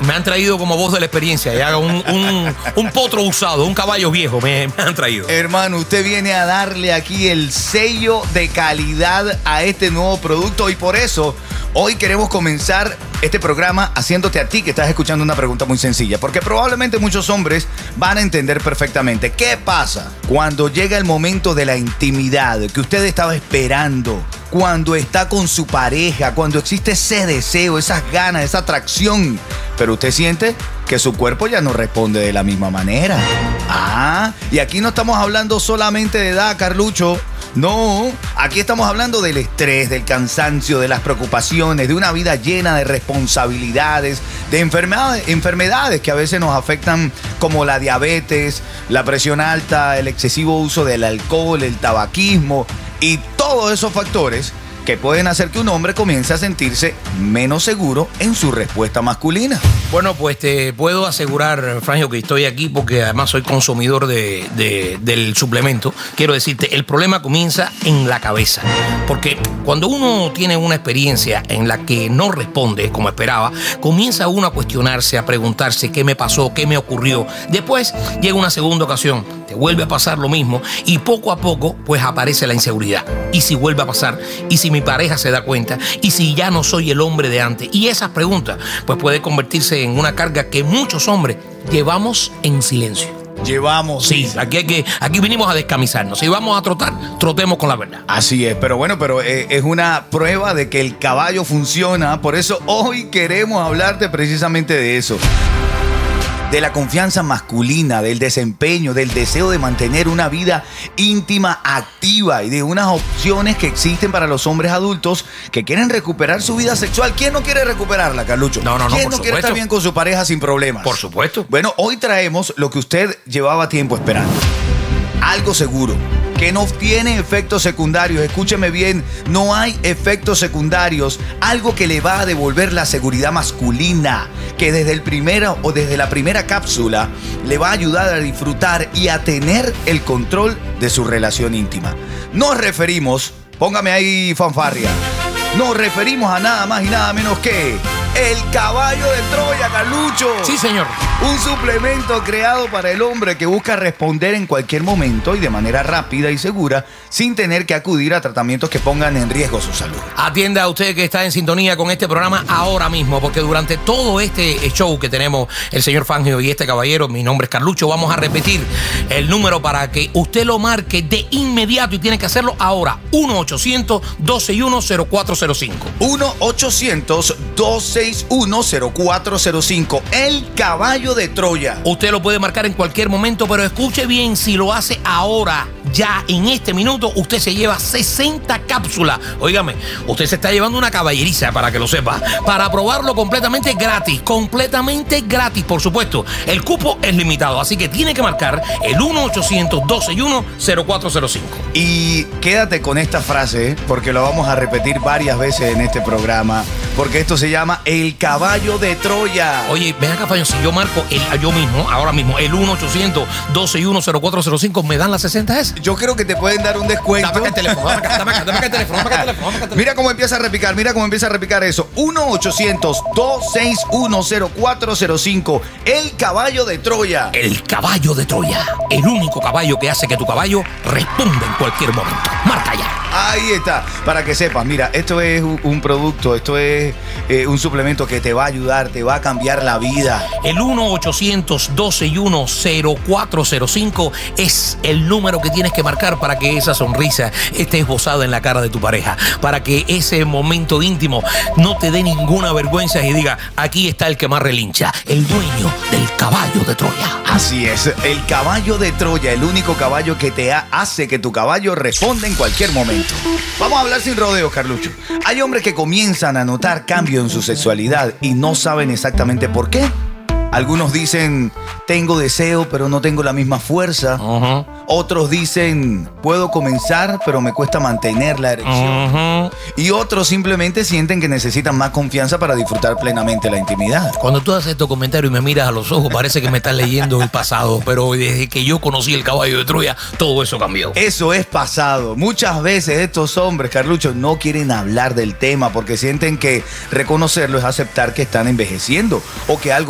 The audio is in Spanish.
Me han traído como voz de la experiencia. Ya un potro usado, un caballo viejo me han traído. Hermano, usted viene a darle aquí el sello de calidad a este nuevo producto y por eso hoy queremos comenzar este programa haciéndote a ti que estás escuchando una pregunta muy sencilla, porque probablemente muchos hombres van a entender perfectamente qué pasa cuando llega el momento de la intimidad que usted estaba esperando, cuando está con su pareja, cuando existe ese deseo, esas ganas, esa atracción, pero usted siente que su cuerpo ya no responde de la misma manera. Y aquí no estamos hablando solamente de edad, Carlucho. No, aquí estamos hablando del estrés, del cansancio, de las preocupaciones, de una vida llena de responsabilidades, de enfermedades que a veces nos afectan, como la diabetes, la presión alta, el excesivo uso del alcohol, el tabaquismo y todos esos factores que pueden hacer que un hombre comience a sentirse menos seguro en su respuesta masculina. Bueno, pues te puedo asegurar, Frangio, que estoy aquí porque además soy consumidor del suplemento. Quiero decirte, el problema comienza en la cabeza. Porque cuando uno tiene una experiencia en la que no responde como esperaba, comienza uno a cuestionarse, a preguntarse qué me pasó, qué me ocurrió. Después llega una segunda ocasión, te vuelve a pasar lo mismo y poco a poco pues aparece la inseguridad. ¿Y si vuelve a pasar? ¿Y si mi pareja se da cuenta? ¿Y si ya no soy el hombre de antes? Y esas preguntas pues puede convertirse en una carga que muchos hombres llevamos en silencio. Sí, aquí vinimos a descamisarnos. Si vamos a trotar, trotemos con la verdad. Así es, pero es una prueba de que el caballo funciona. Por eso hoy queremos hablarte precisamente de eso. De la confianza masculina, del desempeño, del deseo de mantener una vida íntima, activa y de unas opciones que existen para los hombres adultos que quieren recuperar su vida sexual. ¿Quién no quiere recuperarla, Carlucho? No, ¿Quién no quiere estar bien con su pareja sin problemas? Por supuesto. Bueno, hoy traemos lo que usted llevaba tiempo esperando. Algo seguro, que no tiene efectos secundarios. Escúcheme bien, no hay efectos secundarios. Algo que le va a devolver la seguridad masculina, que desde la primera cápsula le va a ayudar a disfrutar y a tener el control de su relación íntima. Nos referimos, póngame ahí fanfarria, nos referimos a nada más y nada menos que el caballo de Troya, Carlucho. Sí, señor. Un suplemento creado para el hombre que busca responder en cualquier momento y de manera rápida y segura sin tener que acudir a tratamientos que pongan en riesgo su salud. Atienda a usted que está en sintonía con este programa ahora mismo, porque durante todo este show que tenemos el señor Fangio y este caballero, mi nombre es Carlucho, vamos a repetir el número para que usted lo marque de inmediato y tiene que hacerlo ahora. 1-800-261-0405. 1-800-261-0405. El caballo de Troya. Usted lo puede marcar en cualquier momento, pero escuche bien, si lo hace ahora, ya en este minuto, usted se lleva 60 cápsulas. Óigame, usted se está llevando una caballeriza, para que lo sepa, para probarlo completamente gratis, por supuesto. El cupo es limitado, así que tiene que marcar el 1-800-261-0405. Y quédate con esta frase, porque lo vamos a repetir varias veces en este programa, porque esto se llama el caballo de Troya. Oye, ven acá, Faño, si yo marco ahora mismo, el 1-800-261-0405, ¿me dan las 60 S? Yo creo que te pueden dar un descuento. Dame el teléfono, dame acá el teléfono. Mira cómo empieza a repicar eso. 1-800-261-0405. El caballo de Troya. El caballo de Troya. El único caballo que hace que tu caballo responda en cualquier momento. Marca ya. Ahí está. Para que sepas, mira, esto es un producto, esto es un suplemento que te va a ayudar, te va a cambiar la vida. El 1-800-261-0405 es el número que tienes que marcar para que esa sonrisa esté esbozada en la cara de tu pareja, para que ese momento íntimo no te dé ninguna vergüenza y diga, aquí está el que más relincha, el dueño del caballo de Troya. Así es, el caballo de Troya, el único caballo que te hace que tu caballo responda en cualquier momento. Vamos a hablar sin rodeos, Carlucho. Hay hombres que comienzan a notar cambios en su sexualidad y no saben exactamente por qué. Algunos dicen, tengo deseo, pero no tengo la misma fuerza. Otros dicen, puedo comenzar, pero me cuesta mantener la erección. Y otros simplemente sienten que necesitan más confianza para disfrutar plenamente la intimidad. Cuando tú haces estos comentarios y me miras a los ojos, parece que me estás leyendo el pasado. Pero desde que yo conocí el caballo de Troya, todo eso cambió. Eso es pasado. Muchas veces estos hombres, Carlucho, no quieren hablar del tema porque sienten que reconocerlo es aceptar que están envejeciendo o que algo